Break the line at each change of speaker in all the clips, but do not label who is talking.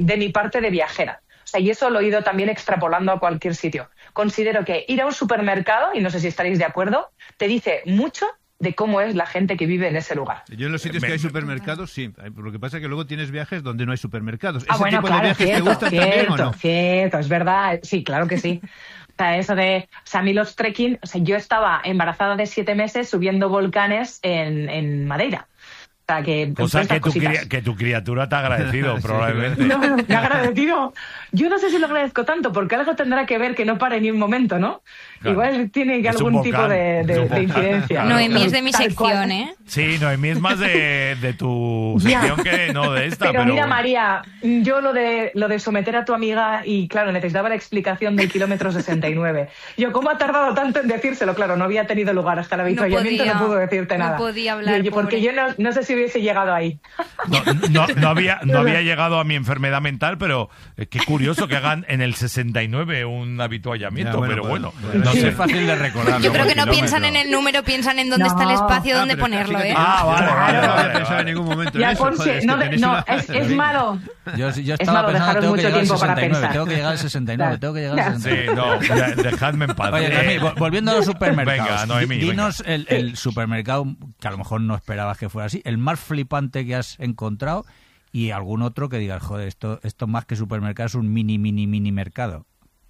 de mi parte de viajera. O sea, y eso lo he ido también extrapolando a cualquier sitio. Considero que ir a un supermercado, y no sé si estaréis de acuerdo, te dice mucho de cómo es la gente que vive en ese lugar.
Yo en los sitios que hay supermercados, sí. Lo que pasa es que luego tienes viajes donde no hay supermercados. ¿Ese
Bueno,
tipo
claro,
de viajes te gustan también o no?
Cierto, es verdad. Sí, claro que sí. O sea, eso de... O sea, a mí los trekking... O sea, yo estaba embarazada de 7 meses subiendo volcanes en Madeira. O sea,
que tu criatura te ha agradecido, probablemente.
No, me ha agradecido. Yo no sé si lo agradezco tanto, porque algo tendrá que ver que no pare ni un momento, ¿no? Claro. Igual tiene algún tipo de incidencia.
Claro. Noemí es de mi sección, ¿eh?
Sí, Noemí es más de tu sección que no de esta.
Pero mira, María, yo lo de someter a tu amiga, y claro, necesitaba la explicación del kilómetro 69. Yo, ¿cómo ha tardado tanto en decírselo? Claro, no había tenido lugar hasta el avituallamiento, no pudo decirte nada.
No podía hablar,
porque yo no sé si hubiese llegado ahí.
No había llegado a mi enfermedad mental, pero qué curioso que hagan en el 69 un avituallamiento, pero bueno.
No sé, es fácil de recordar.
Yo creo que no piensan en el número, piensan en dónde está el espacio donde ponerlo, ¿eh?
Vale.
No había pensado en ningún momento en eso.
Ponce, es malo.
Yo
es
estaba
malo
pensando,
dejaros mucho tiempo para pensar.
Tengo que llegar al 69,
Sí, no, dejadme en paz.
Oye, Noemí, volviendo a los supermercados.
Venga, Noemí,
dinos el supermercado, que a lo mejor no esperabas que fuera así, el más flipante que has encontrado, y algún otro que digas, joder, esto más que supermercado es un mini mercado.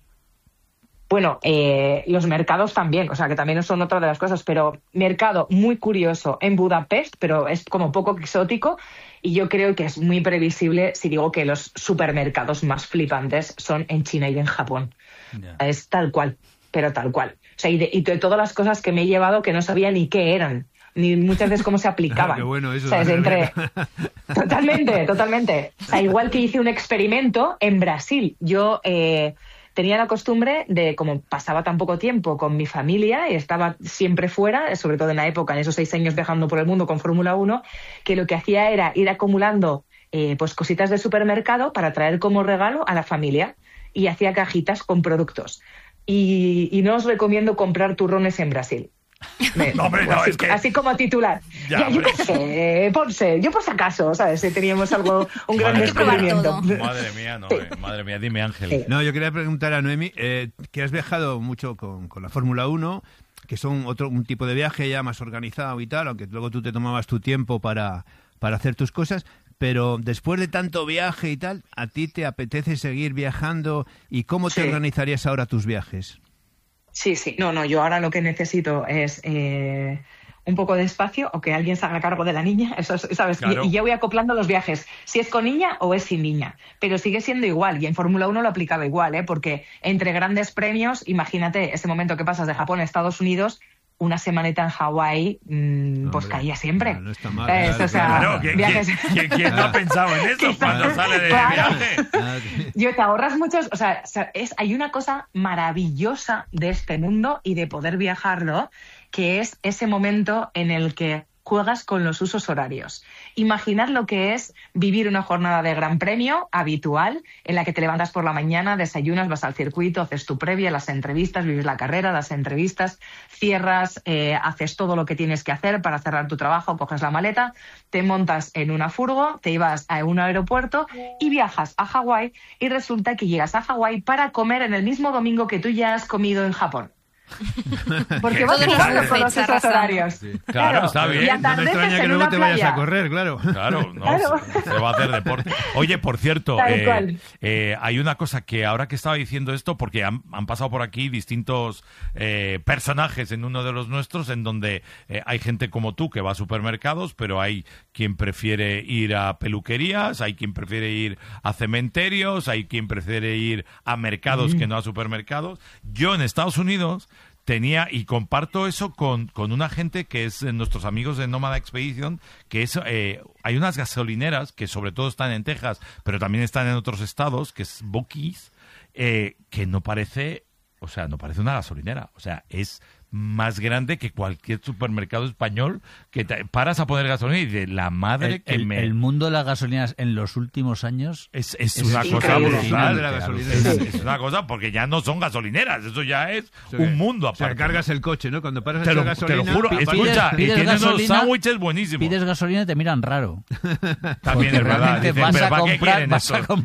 Bueno, los mercados también, o sea, que también son otra de las cosas, pero mercado muy curioso en Budapest, pero es como poco exótico, y yo creo que es muy previsible si digo que los supermercados más flipantes son en China y en Japón. Yeah. Es tal cual, pero tal cual. O sea, y de todas las cosas que me he llevado que no sabía ni qué eran, ni muchas veces cómo se aplicaban.
Qué bueno eso.
O sea, Totalmente. O sea, igual que hice un experimento en Brasil. Yo tenía la costumbre de, como pasaba tan poco tiempo con mi familia y estaba siempre fuera, sobre todo en la época, en esos 6 años viajando por el mundo con Fórmula 1, que lo que hacía era ir acumulando pues cositas de supermercado para traer como regalo a la familia, y hacía cajitas con productos. Y no os recomiendo comprar turrones en Brasil.
Es que...
Así como titular. Yo qué sé, Ponce, yo por si acaso, ¿sabes? Si teníamos un gran descubrimiento.
Madre mía, dime, Ángel.
Sí.
No, yo quería preguntar a Noemí, que has viajado mucho con la Fórmula 1, que son un tipo de viaje ya más organizado y tal, aunque luego tú te tomabas tu tiempo para hacer tus cosas, pero después de tanto viaje y tal, ¿a ti te apetece seguir viajando? ¿Y cómo te organizarías ahora tus viajes?
Sí. No, yo ahora lo que necesito es un poco de espacio, o que alguien se haga cargo de la niña, eso, ¿sabes? Claro. Y ya voy acoplando los viajes, si es con niña o es sin niña, pero sigue siendo igual, y en Fórmula 1 lo aplicaba igual, porque entre grandes premios, imagínate, ese momento que pasas de Japón a Estados Unidos, una semanita en Hawái, pues caía siempre.
No está mal.
¿Quién no ha pensado en eso cuando sale de viaje?
Yo te ahorras muchos... O sea, hay una cosa maravillosa de este mundo y de poder viajarlo, que es ese momento en el que juegas con los usos horarios. Imaginad lo que es vivir una jornada de Gran Premio habitual, en la que te levantas por la mañana, desayunas, vas al circuito, haces tu previa, las entrevistas, vives la carrera, las entrevistas, cierras, haces todo lo que tienes que hacer para cerrar tu trabajo, coges la maleta, te montas en una furgo, te ibas a un aeropuerto y viajas a Hawái, y resulta que llegas a Hawái para comer en el mismo domingo que tú ya has comido en Japón. Porque vas jugando con los horarios.
Sí. Claro, está bien.
No me extraña que luego te vayas a correr, claro.
Claro. Se va a hacer deporte. Oye, por cierto, hay una cosa que ahora que estaba diciendo esto, porque han pasado por aquí distintos personajes en uno de los nuestros, en donde hay gente como tú que va a supermercados, pero hay quien prefiere ir a peluquerías, hay quien prefiere ir a cementerios, hay quien prefiere ir a mercados que no a supermercados. Yo en Estados Unidos tenía, y comparto eso con una gente que es nuestros amigos de Nómada Expedition, que es hay unas gasolineras que sobre todo están en Texas, pero también están en otros estados, que es Buc-ee's, que no parece una gasolinera, o sea, es más grande que cualquier supermercado español, que te paras a poner gasolina y de la madre
el mundo de las gasolineras en los últimos años
es una cosa brutal. Es una cosa, porque ya no son gasolineras, eso ya es un mundo aparte.
O sea, cargas el coche, ¿no? Cuando paras a echar gasolina...
Te lo juro, escucha, y tienes unos sándwiches buenísimos.
Pides gasolina y te miran raro.
También es verdad.
Vas a comprar